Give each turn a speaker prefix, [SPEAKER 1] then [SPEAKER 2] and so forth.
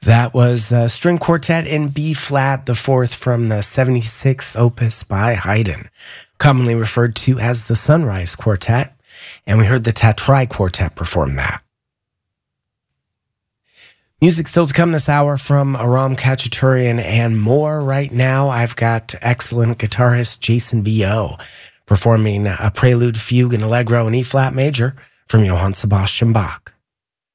[SPEAKER 1] That was a string quartet in B flat, the fourth from the 76th opus by Haydn, commonly referred to as the Sunrise Quartet, and we heard the Tatrai Quartet perform that. Music still to come this hour from Aram Khachaturian and more. Right now, I've got excellent guitarist Jason Vio performing a prelude, fugue, and allegro in E flat major from Johann Sebastian Bach.